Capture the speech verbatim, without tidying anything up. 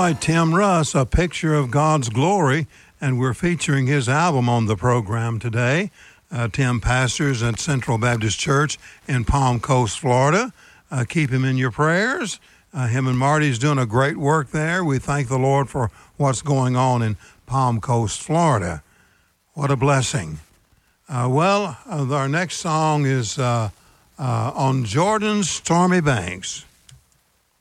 right, Tim Russ, A Picture of God's Glory, and we're featuring his album on the program today. Uh, Tim pastors at Central Baptist Church in Palm Coast, Florida. Uh, keep him in your prayers. Uh, him and Marty's doing a great work there. We thank the Lord for what's going on in Palm Coast, Florida. What a blessing. Uh, well, uh, our next song is uh, uh, On Jordan's Stormy Banks.